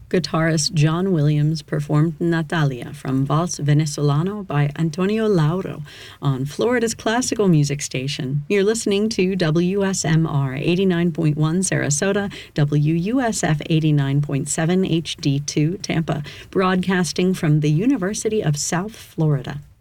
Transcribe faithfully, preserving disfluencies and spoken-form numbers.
Guitarist John Williams performed Natalia from Vals Venezolano by Antonio Lauro on Florida's classical music station. You're listening to W S M R eighty-nine point one Sarasota, W U S F eighty-nine point seven H D two Tampa, broadcasting from the University of South Florida.